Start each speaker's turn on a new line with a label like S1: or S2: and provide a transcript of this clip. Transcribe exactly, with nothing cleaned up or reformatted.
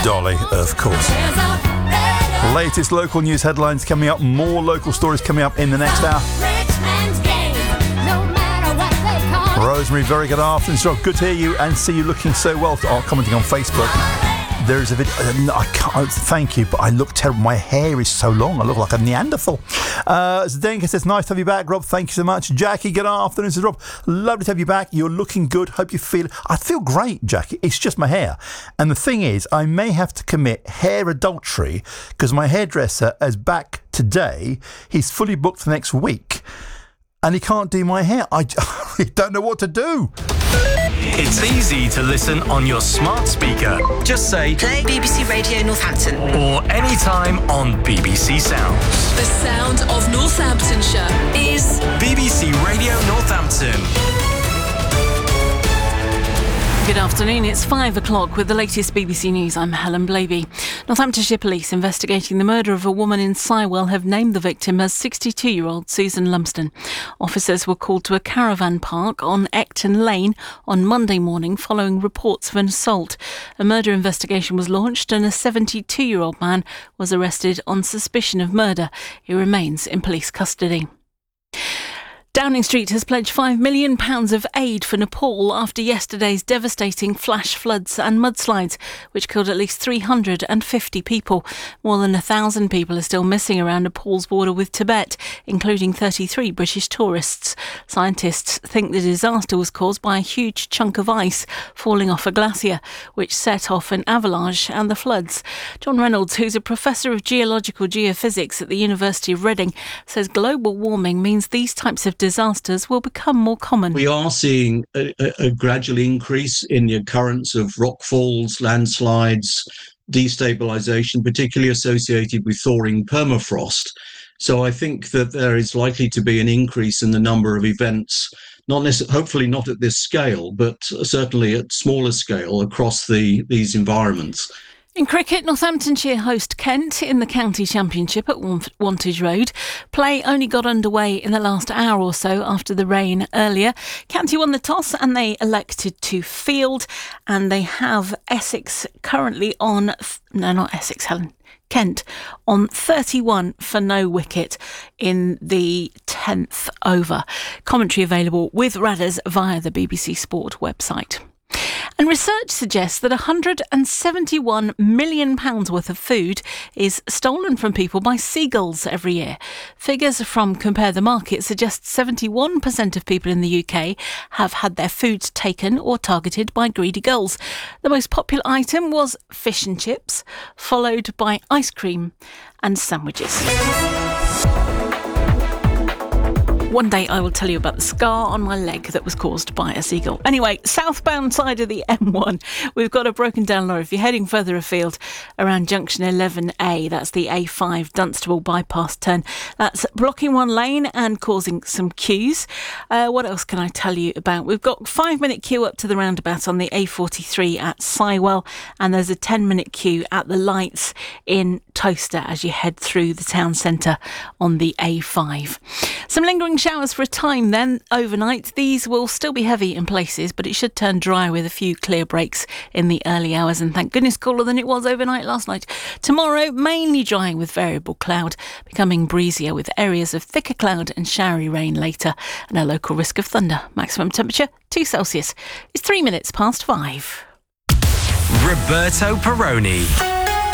S1: Dolly, of course. Latest local news headlines coming up. More local stories coming up in the next hour. Rosemary, very good afternoon. So good to hear you and see you looking so well. Oh, commenting on Facebook. There is a video. I can't thank you, but I look terrible. My hair is so long. I look like a Neanderthal. Uh, Zdenka says, nice to have you back, Rob. Thank you so much. Jackie, good afternoon. Says, Rob, lovely to have you back. You're looking good. Hope you feel. I feel great, Jackie. It's just my hair. And the thing is, I may have to commit hair adultery because my hairdresser is back today. He's fully booked for next week, and he can't do my hair. I, I don't know what to do.
S2: It's easy to listen on your smart speaker. Just say,
S3: play B B C Radio Northampton.
S2: Or anytime on B B C Sounds.
S3: The sound of Northamptonshire is
S2: B B C Radio Northampton.
S4: Good afternoon, it's five o'clock with the latest B B C News. I'm Helen Blaby. Northamptonshire Police investigating the murder of a woman in Sywell have named the victim as sixty-two-year-old Susan Lumsden. Officers were called to a caravan park on Ecton Lane on Monday morning following reports of an assault. A murder investigation was launched and a seventy-two-year-old man was arrested on suspicion of murder. He remains in police custody. Downing Street has pledged five million pounds of aid for Nepal after yesterday's devastating flash floods and mudslides, which killed at least three hundred fifty people. More than one thousand people are still missing around Nepal's border with Tibet, including thirty-three British tourists. Scientists think the disaster was caused by a huge chunk of ice falling off a glacier, which set off an avalanche and the floods. John Reynolds, who's a professor of geological geophysics at the University of Reading, says global warming means these types of disasters will become more common.
S5: We are seeing a, a, a gradual increase in the occurrence of rockfalls, landslides, destabilisation, particularly associated with thawing permafrost. So I think that there is likely to be an increase in the number of events, not necessarily, hopefully not at this scale, but certainly at smaller scale across the these environments.
S4: In cricket, Northamptonshire host Kent in the county championship at Wantage Road. Play only got underway in the last hour or so after the rain earlier. County won the toss and they elected to field, and they have Essex currently on, no, not Essex, Helen, Kent on thirty-one for no wicket in the tenth over. Commentary available with Radders via the B B C Sport website. And research suggests that one hundred seventy-one million pounds worth of food is stolen from people by seagulls every year. Figures from Compare the Market suggest seventy-one percent of people in the U K have had their food taken or targeted by greedy gulls. The most popular item was fish and chips, followed by ice cream and sandwiches. One day I will tell you about the scar on my leg that was caused by a seagull. Anyway, southbound side of the M one, we've got a broken down lorry. If you're heading further afield around junction eleven A, that's the A five Dunstable bypass turn, that's blocking one lane and causing some queues. Uh, what else can I tell you about? We've got five minute queue up to the roundabout on the A forty-three at Sywell, and there's a ten minute queue at the lights in Toaster as you head through the town centre on the A five. Some lingering showers for a time then overnight. These will still be heavy in places, but it should turn dry with a few clear breaks in the early hours, and thank goodness cooler than it was overnight last night. Tomorrow, mainly drying with variable cloud, becoming breezier with areas of thicker cloud and showery rain later, and a local risk of thunder. Maximum temperature two Celsius. It's three minutes past five.
S2: Roberto Perrone.